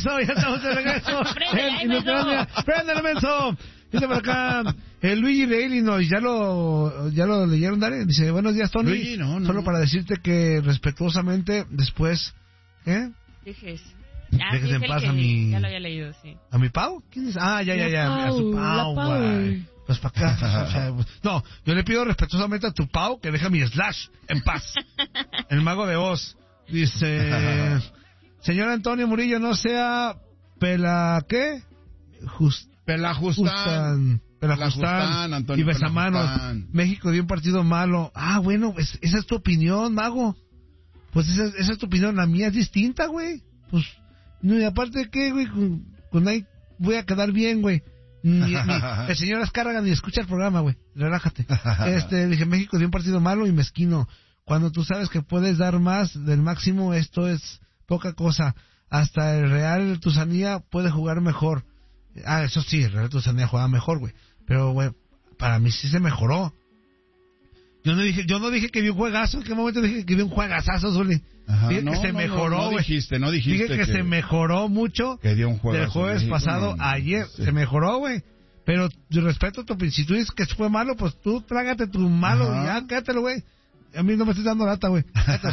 regreso, ya estamos de regreso. ¡Préndele, menso! Dice por acá, Luigi de Illinois, ¿ya lo leyeron, Dale? Dice, buenos días, Tony. Luigi, no. Solo para decirte que respetuosamente, después, Dejes en paz a mi... Ya lo había leído, sí. ¿A mi Pau? ¿Quién es? Ya. A su Pau, güey. Pues para acá. O sea, no, yo le pido respetuosamente a tu Pau que deja mi Slash en paz. El mago de Oz. Dice... Señor Antonio Murillo, no sea ¿qué? Pelajustán, Antonio y besamanos. México dio un partido malo. Bueno, pues esa es tu opinión, mago. Pues esa es tu opinión. La mía es distinta, güey. Pues, no, y aparte, ¿qué, güey? Con ahí voy a quedar bien, güey. El señor Azcárraga ni escucha el programa, güey. Relájate. Dije, México dio un partido malo y mezquino. Cuando tú sabes que puedes dar más del máximo, esto es poca cosa. Hasta el Real Tusanía puede jugar mejor. Eso sí, el Real Tusanía juega mejor, güey. Pero, güey, para mí sí se mejoró. Yo no dije que vi un juegazo. ¿En qué momento dije que vi un juegazazo, Zuli? Dije que se mejoró, güey. No dijiste que se mejoró mucho que dio un juegazo del jueves pasado ayer. Sí. Se mejoró, güey. Pero yo respeto tu... Si tú dices que fue malo, pues tú trágate tu malo y ya, quédatelo, güey. A mí no me estoy dando lata, güey.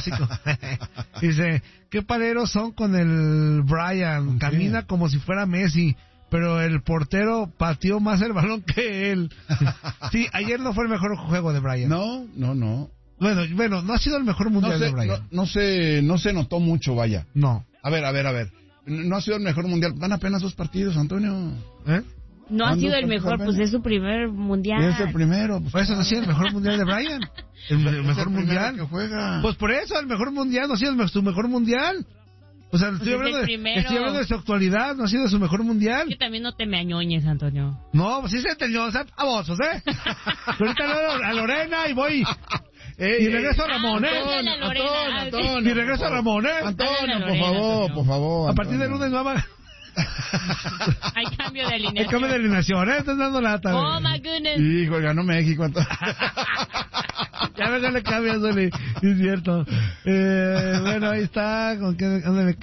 Dice, ¿qué paleros son con el Brian? Camina como si fuera Messi, pero el portero pateó más el balón que él. Sí, ayer no fue el mejor juego de Brian. No. Bueno, no ha sido el mejor mundial de Brian. No se notó mucho, vaya. No. A ver. No ha sido el mejor mundial. Van apenas 2 partidos, Antonio. No ha sido el mejor, pues es su primer mundial. Es el primero. Pues eso no ha sido el mejor mundial de Brian. El mejor mundial. Que juega. Pues por eso, el mejor mundial no ha sido su mejor mundial. O sea, estoy hablando de su actualidad, no ha sido su mejor mundial. Que también no te me añoñes, Antonio. No, pues sí se te o sea, a vos, ahorita a Lorena y voy. Y regreso a Ramón, Antonio. Y regreso a Ramón, Antonio, por favor. A partir del lunes vamos. Hay cambio de alineación. Estás dando lata, güey. Oh, my goodness. Hijo, ganó México. Ya le cambias, Zuli. Es cierto. Bueno, ahí está. ¿Dónde me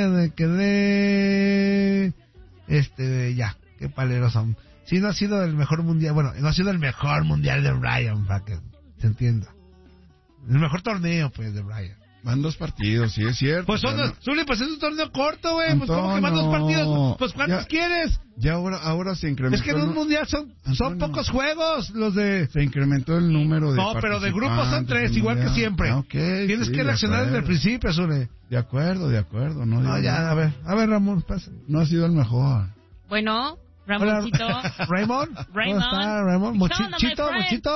quedé? Ya. Qué paleros son. Sí, no ha sido el mejor mundial. Bueno, no ha sido el mejor mundial de Brian, para que se entienda. El mejor torneo, pues, de Brian. Van 2 partidos, sí, es cierto. Pues Zuli, pues es un torneo corto, güey. Pues ¿cómo que van 2 partidos? Pues ¿cuántos quieres? Ya ahora se incrementó. Es que en un mundial son pocos juegos los de... Se incrementó el número de No, pero de grupos son 3, igual que siempre. Tienes que reaccionar desde el principio, Zuli. De acuerdo. No, ya, a ver, Ramón, pasa. No ha sido el mejor. Bueno, Ramoncito. ¿Raymond? ¿Cómo está, Raymond? ¿Mochito?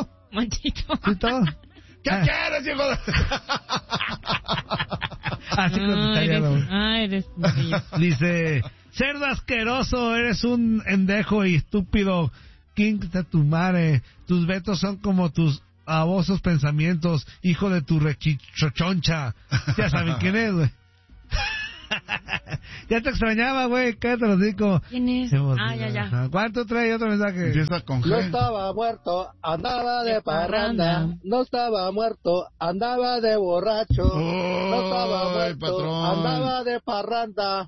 ¿Qué quieres, hijo de...? Así eres Dice, cerdo asqueroso, eres un endejo y estúpido. Quíntate tu madre. Tus vetos son como tus babosos pensamientos, hijo de tu rechichochoncha. Ya saben quién es, güey. Ya te extrañaba, güey. Cállate los dico. ¿Quién es? Ya. ¿Cuánto trae otro mensaje? Empieza con G. No estaba muerto, andaba de parranda. No estaba muerto, andaba de borracho. No estaba muerto, patrón. andaba de parranda.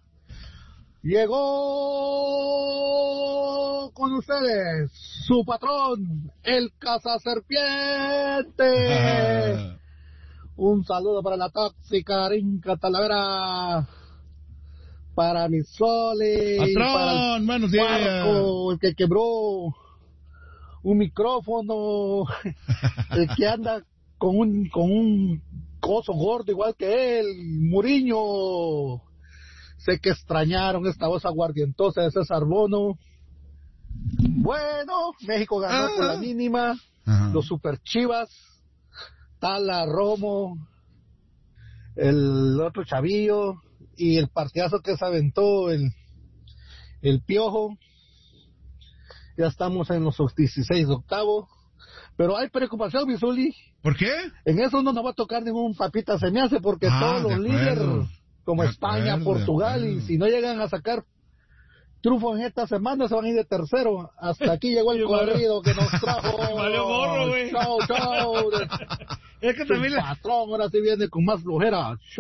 Llegó con ustedes su patrón, el cazaserpiente. Un saludo para la tóxica Rinca Talavera. Para mi Soli, para el buenos días. Marco, el que quebró un micrófono, el que anda con un coso gordo igual que él, Muriño. Sé que extrañaron esta voz aguardientosa de César Bono. Bueno, México ganó por la mínima. Los Super Chivas, Tala, Romo, el otro chavillo. Y el partidazo que se aventó el Piojo. Ya estamos en los 16 octavos. Pero hay preocupación, Bizuli. ¿Por qué? En eso no nos va a tocar ningún papita se me hace, porque todos los líderes, como España, Portugal, y si no llegan a sacar triunfo en esta semana, se van a ir de tercero. Hasta aquí llegó el corrido que nos trajo. Valió gorro, güey. Chao. Es que también el patrón ahora sí viene con más flojera. Chao.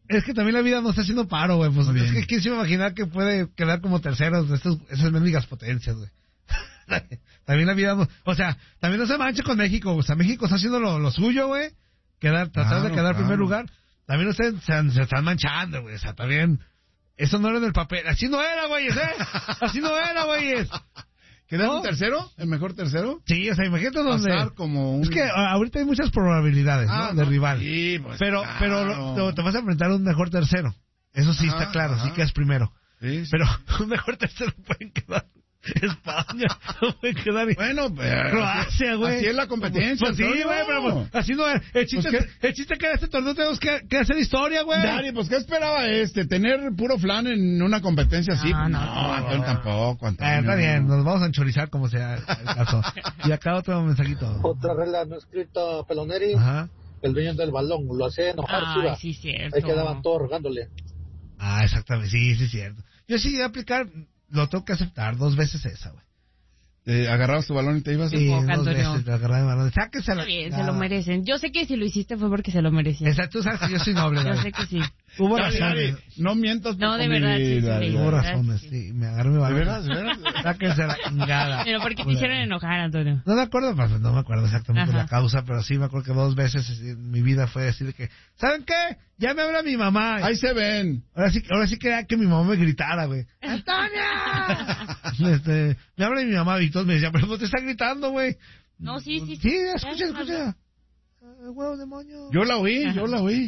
Es que también la vida nos está haciendo paro, güey. Pues es que quién se iba a imaginar que puede quedar como terceros de esas mendigas potencias, güey. También la vida, o sea, también no se manche con México. O sea, México está haciendo lo suyo, güey. Tratar de quedar en primer lugar. También ustedes se están manchando, güey. O sea, también, eso no era en el papel. Así no era, güeyes, Así no era, güeyes. ¿Quedar un tercero? ¿El mejor tercero? Sí, o sea, imagínate donde... Pasar como un... Es que ahorita hay muchas probabilidades, ¿no? De rival. Sí, pues pero te vas a enfrentar a un mejor tercero. Eso sí está claro, sí que es primero. Sí. Pero un mejor tercero pueden quedar España, no pueden quedar... Bueno, Croacia, güey. Así es la competencia. Pues sí, güey, pero pues, así no es. El chiste que en este torneo tenemos que hacer historia, güey. Dari, pues ¿qué esperaba ¿tener puro flan en una competencia así? No, Antonio tampoco, Antonio. Está bien, nos vamos a enchorizar como sea el caso. Y acá otro mensajito. Otra regla no escrita, Peloneri. Ajá. El dueño del balón lo hacía enojar, Chiva. Sí, cierto. Ahí quedaban todos rogándole. Exactamente, sí, es cierto. Yo sí iba a aplicar, lo tengo que aceptar 2 veces esa, güey. ¿Agarrabas tu balón y te ibas? Sí, 2 veces agarraba el balón. Sáquesela. Bien, se lo merecen. Yo sé que si lo hiciste fue porque se lo merecían. Exacto, tú sabes que yo soy noble. Yo sé que sí. Hubo razones. No mientas. No, de verdad, sí. Hubo razones, sí. Me agarré mi balón. ¿De veras? Sáquesela, chingada. Pero ¿por qué te hicieron enojar, Antonio? No me acuerdo, pues, no me acuerdo exactamente la causa, pero sí me acuerdo que 2 veces en mi vida fue decir que, ¿saben qué? Ya me habla mi mamá. Ahí se ven. Ahora sí quería que mi mamá me gritara, güey. ¡Antonia! Me habla mi mamá y todos me decían, pero no te está gritando, güey. No, sí. Sí, escucha. Huevo demonio. Yo la oí. Yo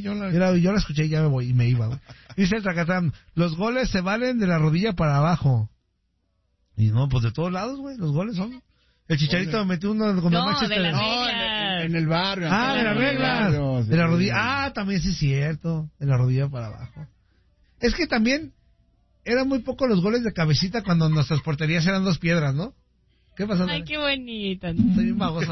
la escuché y ya me voy y me iba, güey. Dice el Tracatán, los goles se valen de la rodilla para abajo. Y no, pues de todos lados, güey, los goles son. El Chicharito me metió uno con Manchester. De las reglas. En el barrio. De las reglas. De la rodilla. También sí es cierto. De la rodilla para abajo. Es que también eran muy pocos los goles de cabecita cuando nuestras porterías eran 2 piedras, ¿no? ¿Qué pasó? Ay, qué bonito. Estoy bien baboso.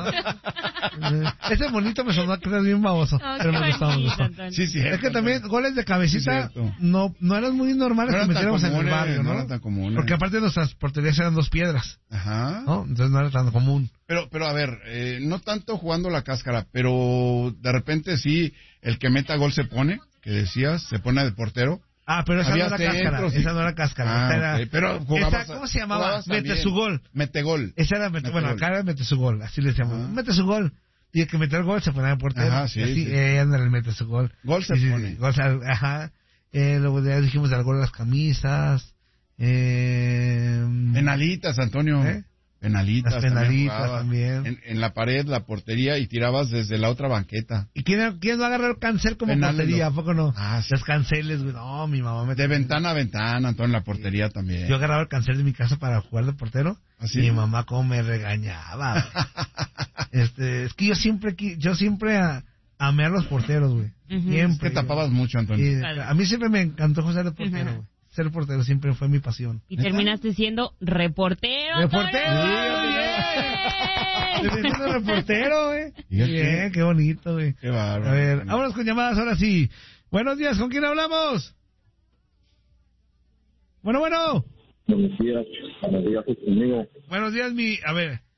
Ese bonito me sonó que eras bien baboso. Pero me gustó. Sí, es que también goles de cabecita no eran muy normales que metiéramos en el barrio, ¿no? No eran tan comunes. Porque aparte nuestras porterías eran 2 piedras. Ajá. ¿No? Entonces no era tan común. Pero a ver, no tanto jugando la cáscara, pero de repente sí, el que meta gol se pone, que decías, se pone de portero. Pero esa no era cáscara. Esa no era cáscara. Okay. Pero jugabas, ¿cómo se llamaba? Mete su gol. Mete gol. Esa era bueno, acá era mete su gol. Así le decíamos. Mete su gol. Y el que metió el gol se ponía de portero. Ajá, sí. Así, ándale, mete su gol. Gol se pone. Gol, ajá. Luego ya dijimos el gol de las camisas. Penalitas, Antonio. Penalitas. Las penalitas también. En la pared, la portería, y tirabas desde la otra banqueta. ¿Y quién no agarró el cancel como portería? ¿A poco no? Sí. Los canceles, güey. No, mi mamá me... De ventana a ventana, Antonio, en la portería también. Yo agarraba el cancel de mi casa para jugar de portero. ¿Así? Mi mamá cómo me regañaba. Es que yo siempre amé a los porteros, güey. Siempre. Es que tapabas mucho, Antonio. A mí siempre me encantó jugar de portero, güey. Ser portero siempre fue mi pasión. Y terminaste siendo reportero. ¡Reportero! Terminé siendo reportero, güey. Bien, qué bonito, güey. Qué bárbaro. A ver, vámonos con llamadas ahora sí. Buenos días, ¿con quién hablamos? Bueno. Buenos días, conmigo. Buenos días, a ver,